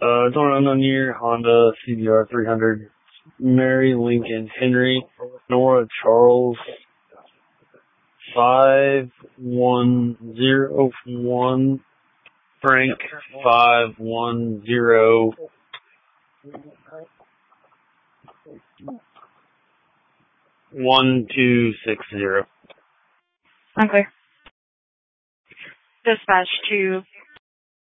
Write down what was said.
Tornado near Honda CBR 300. Mary Lincoln Henry Nora Charles 5101 Frank 5101260. Okay. Dispatch to